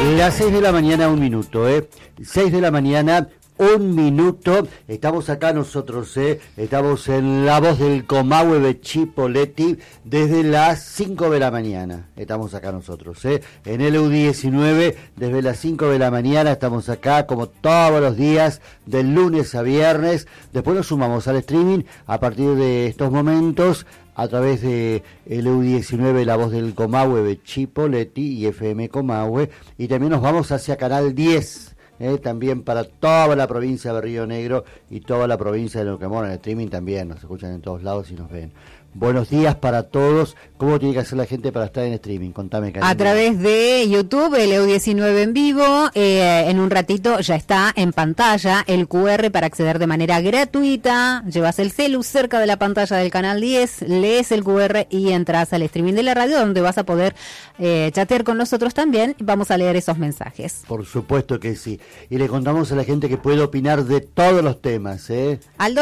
Las 6 de la mañana, 1 minuto, 6 de la mañana, 1 minuto. Estamos acá nosotros, estamos en La Voz del Comahue de Chipoleti desde las 5 de la mañana. Estamos acá nosotros, en LU19 desde las 5 de la mañana. Estamos acá como todos los días, del lunes a viernes. Después nos sumamos al streaming a partir de estos momentos a través de LU19, La Voz del Comahue de Chipoleti y FM Comahue, y también nos vamos hacia Canal 10, también para toda la provincia de Río Negro y toda la provincia de Neuquén. En el streaming también nos escuchan en todos lados y nos ven. Buenos días para todos. ¿Cómo tiene que hacer la gente para estar en streaming? Contame, Karina. A través de YouTube, LU19 en vivo. En un ratito ya está en pantalla el QR para acceder de manera gratuita. Llevas el celu cerca de la pantalla del canal 10, lees el QR y entras al streaming de la radio, donde vas a poder chatear con nosotros también. Vamos a leer esos mensajes. Por supuesto que sí. Y le contamos a la gente que puede opinar de todos los temas, Al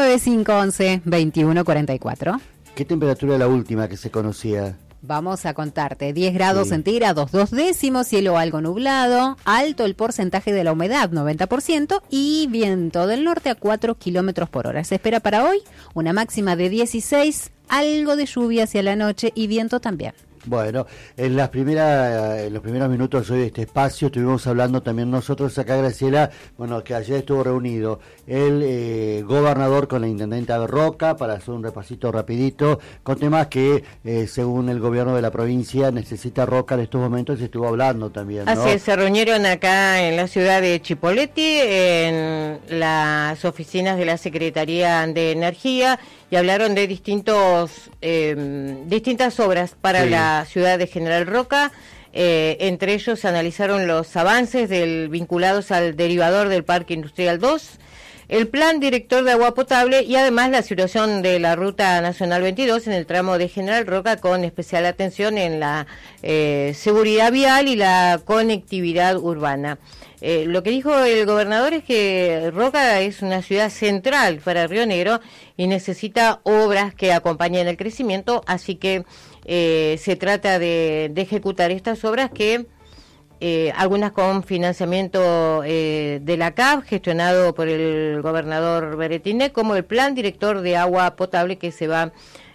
2995112144. ¿Qué temperatura es la última que se conocía? Vamos a contarte, 10 grados centígrados, 2 décimos, cielo algo nublado, alto el porcentaje de la humedad, 90%, y viento del norte a 4 kilómetros por hora. Se espera para hoy una máxima de 16, algo de lluvia hacia la noche y viento también. Bueno, en los primeros minutos hoy de este espacio estuvimos hablando también nosotros acá, Graciela, que ayer estuvo reunido el gobernador con la intendenta de Roca para hacer un repasito rapidito con temas que según el gobierno de la provincia necesita Roca en estos momentos, y estuvo hablando también, ¿no? Así es, se reunieron acá en la ciudad de Chipoleti, en las oficinas de la Secretaría de Energía, y hablaron de distintas obras para la ciudad de General Roca. Entre ellos se analizaron los avances vinculados al derivador del Parque Industrial 2, el plan director de agua potable y además la situación de la Ruta Nacional 22 en el tramo de General Roca, con especial atención en la seguridad vial y la conectividad urbana. Lo que dijo el gobernador es que Roca es una ciudad central para Río Negro y necesita obras que acompañen el crecimiento, así que se trata de ejecutar estas obras que algunas con financiamiento de la CAF, gestionado por el gobernador Beretiné, como el plan director de agua potable que se va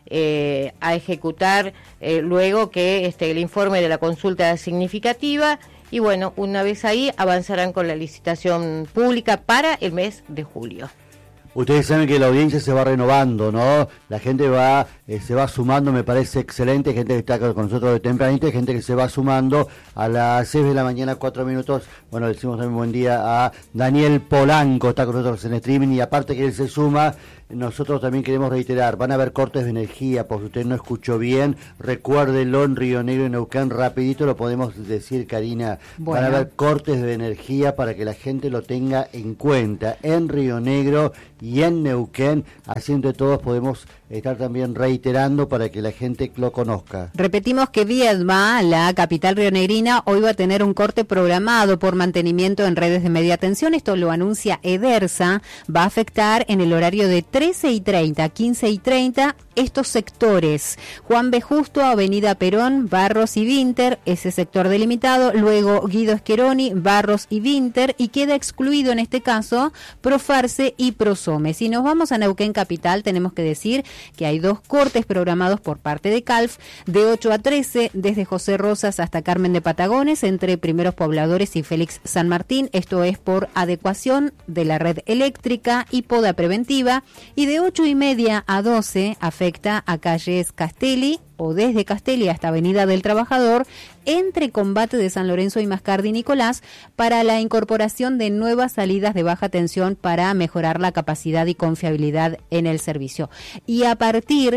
a ejecutar luego que el informe de la consulta significativa. Y bueno, una vez ahí avanzarán con la licitación pública para el mes de julio. Ustedes saben que la audiencia se va renovando, ¿no? La gente se va sumando, me parece excelente, gente que está con nosotros de tempranito, gente que se va sumando a las 6 de la mañana, 4 minutos. Bueno, le decimos también buen día a Daniel Polanco, está con nosotros en streaming, y aparte que él se suma, nosotros también queremos reiterar, van a haber cortes de energía, por si usted no escuchó bien, recuérdelo, en Río Negro y Neuquén, rapidito lo podemos decir, Karina, bueno. Van a haber cortes de energía para que la gente lo tenga en cuenta, en Río Negro y en Neuquén, así entre todos podemos estar también reiterando para que la gente lo conozca. Repetimos que Viedma, la capital rionegrina, hoy va a tener un corte programado por mantenimiento en redes de media tensión. Esto lo anuncia Edersa. Va a afectar en el horario de 13:30, 15:30 estos sectores: Juan B. Justo, Avenida Perón, Barros y Vinter, ese sector delimitado, luego Guido Scheroni, Barros y Vinter, y queda excluido en este caso Profarce y Prosome. Si nos vamos a Neuquén capital, tenemos que decir que hay 2 cortes programados por parte de CALF, de 8 a 13, desde José Rosas hasta Carmen de Patagones, entre Primeros Pobladores y Félix San Martín. Esto es por adecuación de la red eléctrica y poda preventiva, y de 8:30 a 12 afecta a calles Castelli, o desde Castelli hasta Avenida del Trabajador, entre Combate de San Lorenzo y Mascardi Nicolás, para la incorporación de nuevas salidas de baja tensión para mejorar la capacidad y confiabilidad en el servicio. Y a partir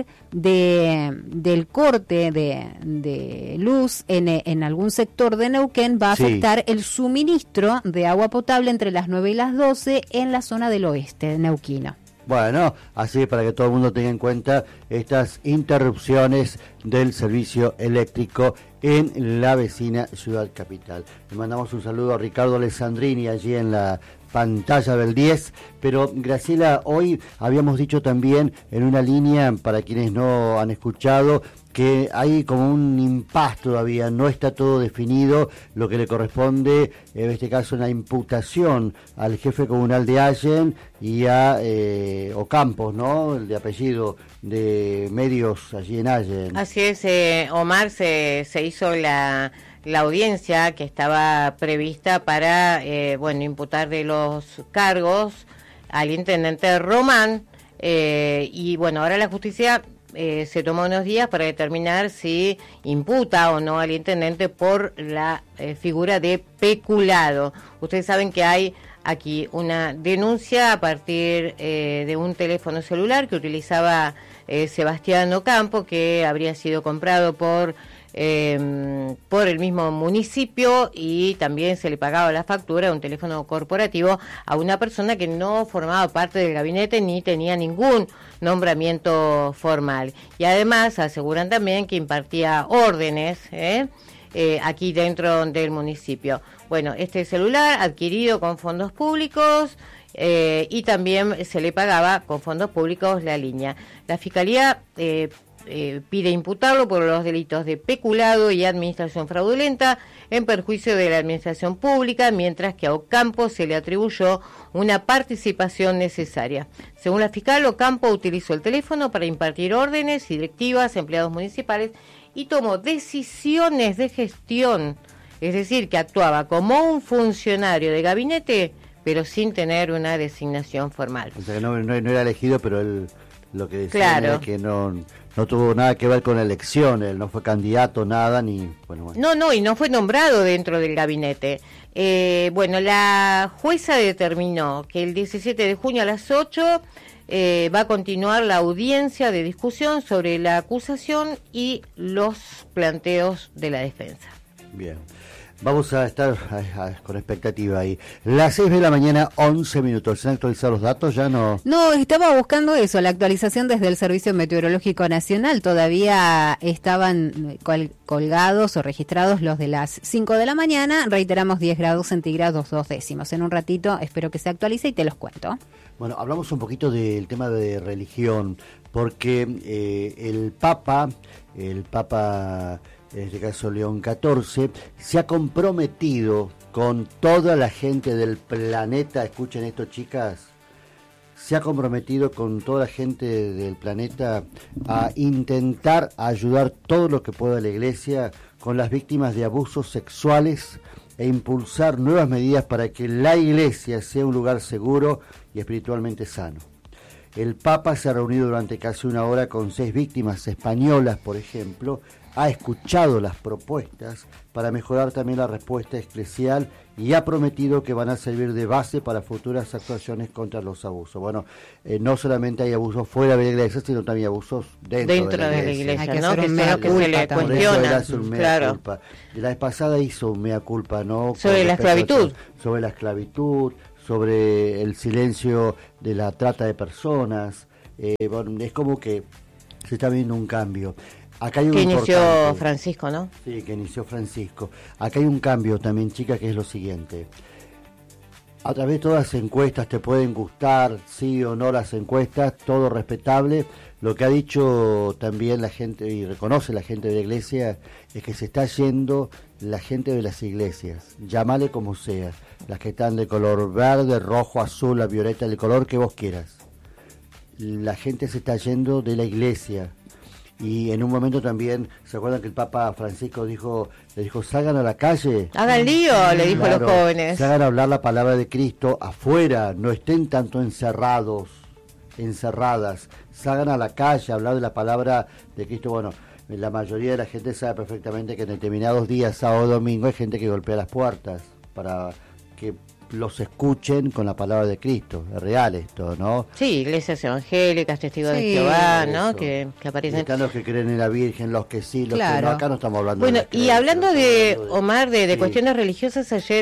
del corte de luz en algún sector de Neuquén, va a afectar el suministro de agua potable entre las 9 y las 12 en la zona del oeste neuquino. Bueno, así para que todo el mundo tenga en cuenta estas interrupciones del servicio eléctrico en la vecina ciudad capital. Le mandamos un saludo a Ricardo Alessandrini allí en la pantalla del 10, pero Graciela, hoy habíamos dicho también en una línea, para quienes no han escuchado, que hay como un impasse todavía, no está todo definido, lo que le corresponde, en este caso, una imputación al jefe comunal de Allen y a Ocampos, ¿no? El de apellido de medios allí en Allen. Así es, Omar, se hizo la audiencia que estaba prevista para, imputar de los cargos al intendente Román, y bueno, ahora la justicia se tomó unos días para determinar si imputa o no al intendente por la figura de peculado. Ustedes saben que hay aquí una denuncia a partir de un teléfono celular que utilizaba Sebastián Ocampo, que habría sido comprado por el mismo municipio, y también se le pagaba la factura de un teléfono corporativo a una persona que no formaba parte del gabinete ni tenía ningún nombramiento formal. Y además aseguran también que impartía órdenes aquí dentro del municipio. Bueno, este celular adquirido con fondos públicos, y también se le pagaba con fondos públicos la línea. La Fiscalía pide imputarlo por los delitos de peculado y administración fraudulenta en perjuicio de la administración pública, mientras que a Ocampo se le atribuyó una participación necesaria. Según la fiscal, Ocampo utilizó el teléfono para impartir órdenes y directivas a empleados municipales y tomó decisiones de gestión, es decir, que actuaba como un funcionario de gabinete, pero sin tener una designación formal. O sea, que no era elegido, pero él lo que decía claro. era que no tuvo nada que ver con la elección, él no fue candidato, nada, ni... Bueno. No, y no fue nombrado dentro del gabinete. La jueza determinó que el 17 de junio a las 8 va a continuar la audiencia de discusión sobre la acusación y los planteos de la defensa. Bien. Vamos a estar con expectativa ahí. Las 6 de la mañana, 11 minutos. ¿Se han actualizado los datos? Ya no. No, estaba buscando eso, la actualización desde el Servicio Meteorológico Nacional. Todavía estaban colgados o registrados los de las 5 de la mañana. Reiteramos 10 grados centígrados 2 décimos. En un ratito espero que se actualice y te los cuento. Bueno, hablamos un poquito del tema de religión, porque el Papa, en este caso León XIV, se ha comprometido con toda la gente del planeta, escuchen esto chicas, se ha comprometido con toda la gente del planeta a intentar ayudar todo lo que pueda la Iglesia con las víctimas de abusos sexuales e impulsar nuevas medidas para que la Iglesia sea un lugar seguro y espiritualmente sano. El Papa se ha reunido durante casi una hora con 6 víctimas españolas, por ejemplo, ha escuchado las propuestas para mejorar también la respuesta eclesial y ha prometido que van a servir de base para futuras actuaciones contra los abusos. Bueno, no solamente hay abusos fuera de la iglesia, sino también abusos dentro de la iglesia. Hay que ¿no? Que sea que se le cuestiona. Claro. La vez pasada hizo un mea culpa, ¿no? Sobre la esclavitud. Sobre la esclavitud, sobre el silencio de la trata de personas. Bueno, es como que se está viendo un cambio. Acá hay un que inició Francisco, ¿no? Sí, que inició Francisco. Acá hay un cambio también, chicas, que es lo siguiente. A través de todas las encuestas, te pueden gustar, sí o no las encuestas, todo respetable. Lo que ha dicho también la gente, y reconoce la gente de la iglesia, es que se está yendo la gente de las iglesias, llámale como sea, las que están de color verde, rojo, azul, la violeta, el color que vos quieras. La gente se está yendo de la iglesia. Y en un momento también, ¿se acuerdan que el Papa Francisco le dijo, salgan a la calle? Hagan lío, le dijo a los jóvenes. Salgan a hablar la palabra de Cristo afuera, no estén tanto encerradas, salgan a la calle a hablar de la palabra de Cristo. Bueno, la mayoría de la gente sabe perfectamente que en determinados días, sábado o domingo, hay gente que golpea las puertas para que los escuchen con la palabra de Cristo. Es real esto, ¿no? Sí, iglesias evangélicas, testigos de Jehová, ¿no? Que aparecen. Están los que creen en la Virgen, los que sí, los claro. que no. Acá no estamos hablando bueno, de la y hablando de Omar, de sí. cuestiones religiosas, ayer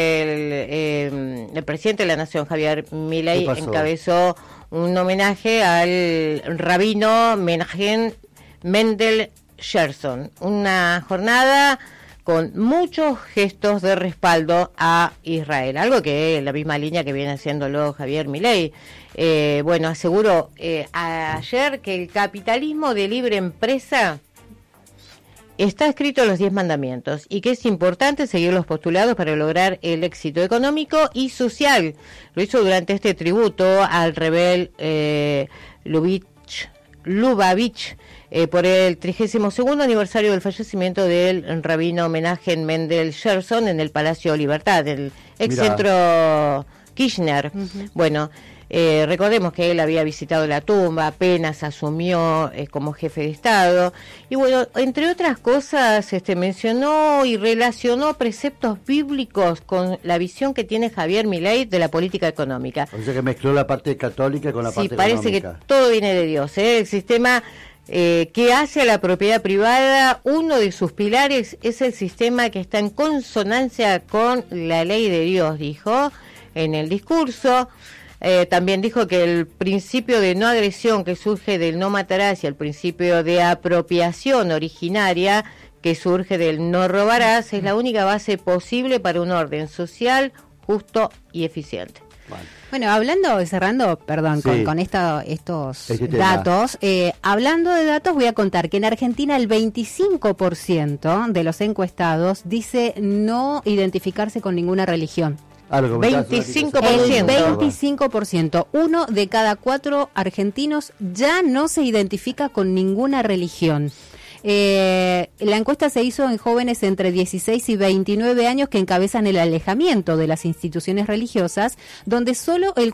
el presidente de la Nación, Javier Milei, encabezó un homenaje al rabino Menachem Mendel Gerson. Una jornada con muchos gestos de respaldo a Israel, algo que es la misma línea que viene haciéndolo Javier Milei. Aseguró ayer que el capitalismo de libre empresa está escrito en los 10 mandamientos y que es importante seguir los postulados para lograr el éxito económico y social. Lo hizo durante este tributo al rebel Lubavitch por el 32º aniversario del fallecimiento del rabino Menachem Mendel Sherzon en el Palacio Libertad, el ex centro Kirchner. Bueno, recordemos que él había visitado la tumba, apenas asumió como jefe de Estado, y bueno, entre otras cosas mencionó y relacionó preceptos bíblicos con la visión que tiene Javier Milei de la política económica. O sea que mezcló la parte católica con la parte económica. Sí, parece que todo viene de Dios, el sistema que hace a la propiedad privada, uno de sus pilares es el sistema que está en consonancia con la ley de Dios, dijo en el discurso. También dijo que el principio de no agresión que surge del no matarás y el principio de apropiación originaria que surge del no robarás es la única base posible para un orden social justo y eficiente. Bueno, cerrando, perdón, sí, con estos datos, hablando de datos, voy a contar que en Argentina el 25% de los encuestados dice no identificarse con ninguna religión. 25%. El 25%. 1 de cada 4 argentinos ya no se identifica con ninguna religión. La encuesta se hizo en jóvenes entre 16 y 29 años que encabezan el alejamiento de las instituciones religiosas, donde solo el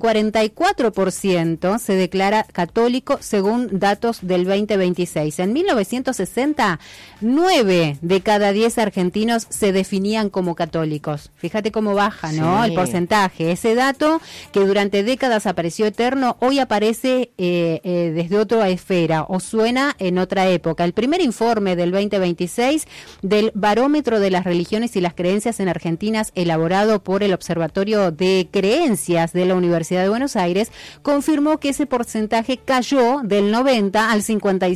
44% se declara católico según datos del 2026. En 1960, 9 de cada 10 argentinos se definían como católicos. Fíjate cómo baja, ¿no? Sí. El porcentaje. Ese dato que durante décadas apareció eterno, hoy aparece desde otra esfera o suena en otra época. El primer informe del 2026 del Barómetro de las Religiones y las Creencias en Argentina, elaborado por el Observatorio de Creencias de la Universidad de Buenos Aires, confirmó que ese porcentaje cayó del 90 al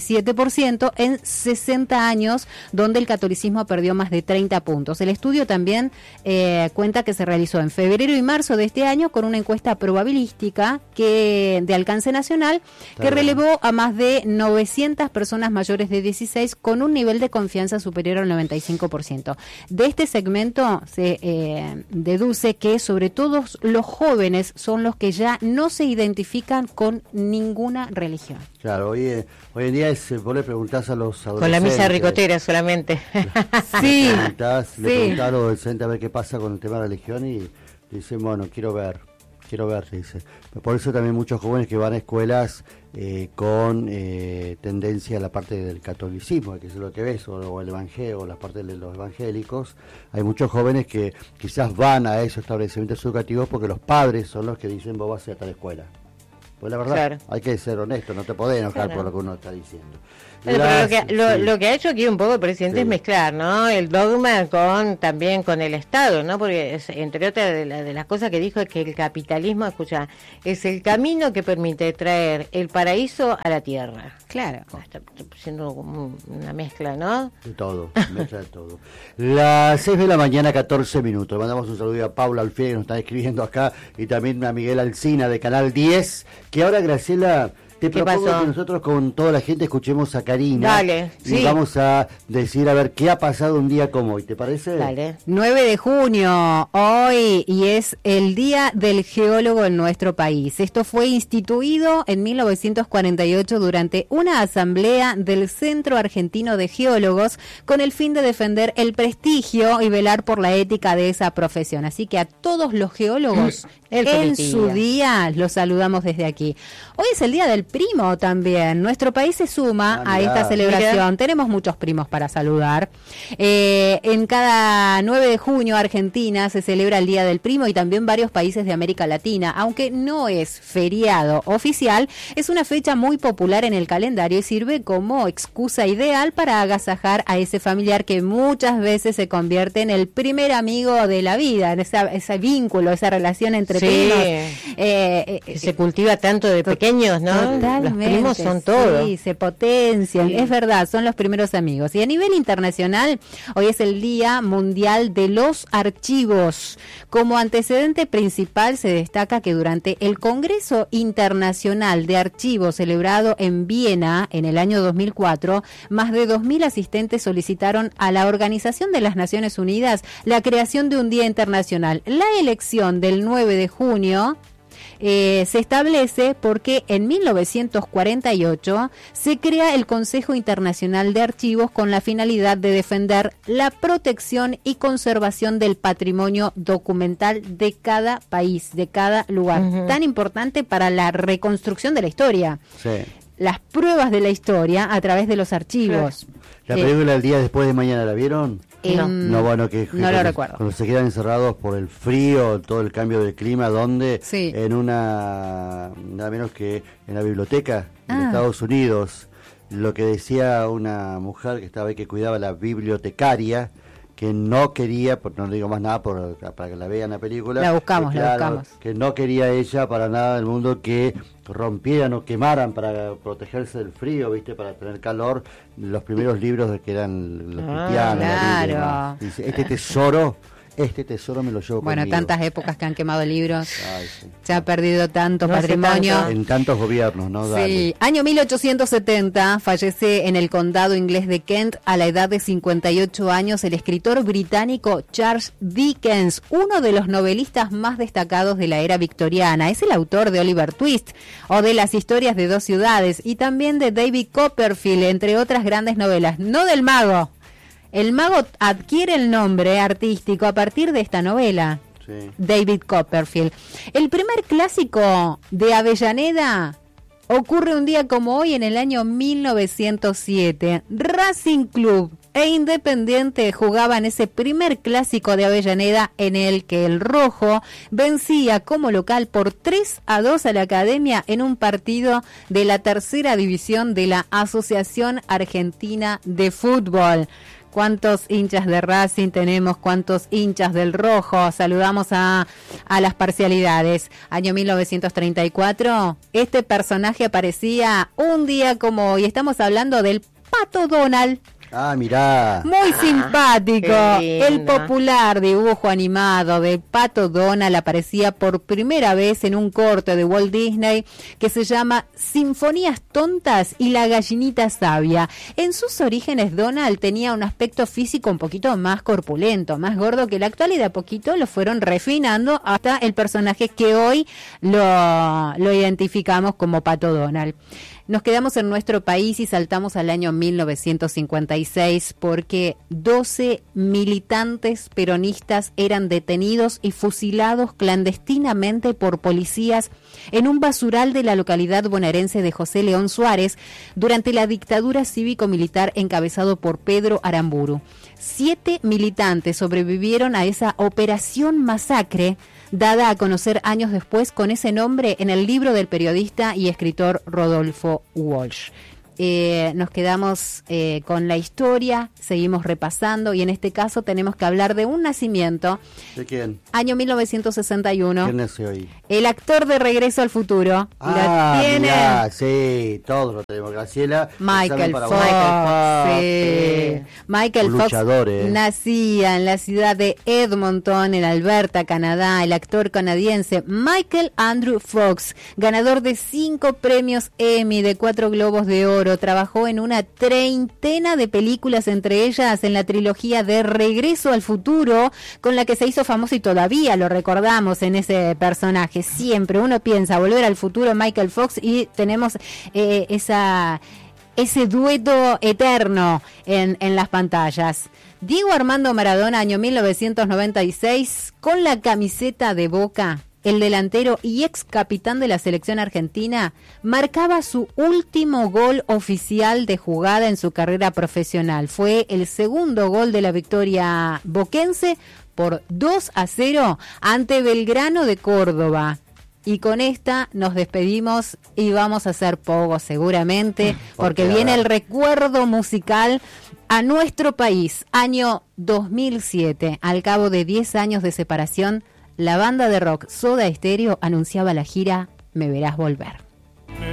57% en 60 años, donde el catolicismo perdió más de 30 puntos. El estudio también cuenta que se realizó en febrero y marzo de este año con una encuesta probabilística de alcance nacional que relevó a más de 900 personas mayores de 16 con un nivel de confianza superior al 95%. De este segmento se deduce que sobre todo los jóvenes son los que ya no se identifican con ninguna religión. Claro, hoy en día vos le preguntás a los adolescentes. Con la misa ricotera solamente. Sí. Le preguntás a los adolescentes a ver qué pasa con el tema de la religión y dicen, bueno, quiero ver, dice. Por eso también muchos jóvenes que van a escuelas con tendencia a la parte del catolicismo, que es lo que ves, o el evangelio, o la parte de los evangélicos. Hay muchos jóvenes que quizás van a esos establecimientos educativos porque los padres son los que dicen, vos vas a ir a tal escuela. Pues la verdad, hay que ser honesto, no te podés enojar por lo que uno está diciendo. Pero lo que ha hecho aquí un poco el presidente es mezclar, ¿no? El dogma también con el Estado, ¿no? Porque entre otras de las cosas que dijo es que el capitalismo, escucha, es el camino que permite traer el paraíso a la tierra. Claro. Está siendo como una mezcla, ¿no? De todo, mezcla de todo. Las 6 de la mañana, 14 minutos. Mandamos un saludo a Paula Alfieri, que nos está escribiendo acá, y también a Miguel Alsina de Canal 10, que ahora, Graciela, te propongo que nosotros con toda la gente escuchemos a Karina. Dale, y vamos a decir, a ver, qué ha pasado un día como hoy, ¿te parece? Dale. 9 de junio, hoy, y es el Día del Geólogo en nuestro país. Esto fue instituido en 1948 durante una asamblea del Centro Argentino de Geólogos con el fin de defender el prestigio y velar por la ética de esa profesión. Así que a todos los geólogos en su día los saludamos desde aquí. Hoy es el Día del Primo también. Nuestro país se suma a esta celebración. Tenemos muchos primos para saludar. En cada 9 de junio Argentina se celebra el Día del Primo y también varios países de América Latina. Aunque no es feriado oficial, es una fecha muy popular en el calendario y sirve como excusa ideal para agasajar a ese familiar que muchas veces se convierte en el primer amigo de la vida, en ese vínculo, esa relación entre primos. Se cultiva tanto de pequeños, ¿no? Los primos son todo. Sí, se potencian, es verdad, son los primeros amigos. Y a nivel internacional, hoy es el Día Mundial de los Archivos. Como antecedente principal se destaca que durante el Congreso Internacional de Archivos celebrado en Viena en el año 2004, más de 2.000 asistentes solicitaron a la Organización de las Naciones Unidas la creación de un día internacional. La elección del 9 de junio se establece porque en 1948 se crea el Consejo Internacional de Archivos con la finalidad de defender la protección y conservación del patrimonio documental de cada país, de cada lugar, tan importante para la reconstrucción de la historia. Sí. Las pruebas de la historia a través de los archivos. La película El Día Después de Mañana, ¿la vieron? No, bueno, que no lo recuerdo. Cuando se quedan encerrados por el frío, todo el cambio del clima, ¿dónde? Sí. En nada menos que en la biblioteca de Estados Unidos, lo que decía una mujer que estaba ahí, que cuidaba la bibliotecaria, que no quería, no digo más nada para que la vean la película. La buscamos. Que no quería ella para nada del mundo que rompieran o quemaran para protegerse del frío, ¿viste? Para tener calor, los primeros libros que eran los cristianos. Claro. Dice, este tesoro me lo llevo bueno, conmigo. tantas épocas que han quemado libros. Ay, sí. Se ha perdido tanto patrimonio. En tantos gobiernos, ¿no? Dale. Sí, año 1870, fallece en el condado inglés de Kent a la edad de 58 años el escritor británico Charles Dickens, uno de los novelistas más destacados de la era victoriana. Es el autor de Oliver Twist o de Las historias de dos ciudades y también de David Copperfield, entre otras grandes novelas. No del mago. El mago adquiere el nombre artístico a partir de esta novela. Sí. David Copperfield. El primer clásico de Avellaneda ocurre un día como hoy en el año 1907. Racing Club e Independiente jugaban ese primer clásico de Avellaneda en el que el rojo vencía como local por 3-2 a la Academia en un partido de la tercera división de la Asociación Argentina de Fútbol. ¿Cuántos hinchas de Racing tenemos? ¿Cuántos hinchas del Rojo? Saludamos a las parcialidades. Año 1934, este personaje aparecía un día como hoy. Estamos hablando del Pato Donald. Ah, mirá. Muy simpático. El popular dibujo animado de Pato Donald aparecía por primera vez en un corto de Walt Disney que se llama Sinfonías Tontas y la Gallinita Sabia. En sus orígenes, Donald tenía un aspecto físico un poquito más corpulento, más gordo que el actual, y de a poquito lo fueron refinando hasta el personaje que hoy lo identificamos como Pato Donald. Nos quedamos en nuestro país y saltamos al año 1956 porque 12 militantes peronistas eran detenidos y fusilados clandestinamente por policías en un basural de la localidad bonaerense de José León Suárez durante la dictadura cívico-militar encabezado por Pedro Aramburu. 7 militantes sobrevivieron a esa operación masacre, dada a conocer años después con ese nombre en el libro del periodista y escritor Rodolfo Walsh. Nos quedamos con la historia, seguimos repasando y en este caso tenemos que hablar de un nacimiento. ¿De quién? Año 1961. ¿Quién nació ahí? El actor de Regreso al Futuro. Ah, ¿Lo tienen? mirá, sí, todos lo tenemos. Graciela. Michael Fox. Sí. Michael Fox nacía en la ciudad de Edmonton, en Alberta, Canadá. El actor canadiense Michael Andrew Fox, ganador de 5 premios Emmy, de 4 Globos de Oro. Trabajó en una treintena de películas, entre ellas en la trilogía de Regreso al Futuro, con la que se hizo famoso y todavía lo recordamos en ese personaje. Siempre uno piensa Volver al Futuro, Michael Fox, y tenemos ese dueto eterno en las pantallas. Diego Armando Maradona, año 1996, con la camiseta de Boca. El delantero y ex capitán de la selección argentina marcaba su último gol oficial de jugada en su carrera profesional. Fue el segundo gol de la victoria boquense por 2-0 ante Belgrano de Córdoba. Y con esta nos despedimos y vamos a hacer poco seguramente, porque viene el recuerdo musical a nuestro país. Año 2007, al cabo de 10 años de separación, la banda de rock Soda Stereo anunciaba la gira Me Verás Volver.